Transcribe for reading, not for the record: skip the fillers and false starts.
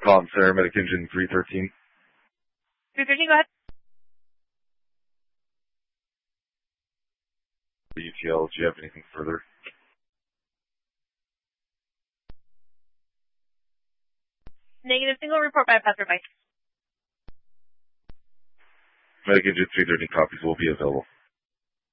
Collins Center, Medic Engine 313. 313, go ahead. UTL, do you have anything further? Negative, single report by passerby. Medic Engine 313 copies will be available.